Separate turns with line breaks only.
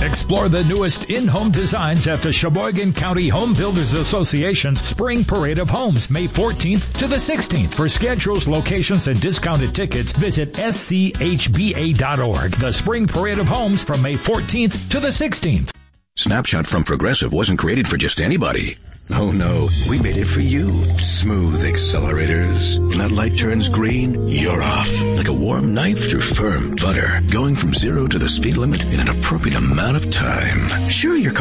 Explore the newest in-home designs at the Sheboygan County Home Builders Association's Spring Parade of Homes, May 14th to the 16th. For schedules, locations, and discounted tickets, visit schba.org. The Spring Parade of Homes from May 14th to the 16th.
Snapshot from Progressive wasn't created for just anybody. Oh no, we made it for you. Smooth accelerators. When that light turns green, you're off. Like a warm knife through firm butter. Going from 0 to the speed limit in an appropriate amount of time. Sure, your car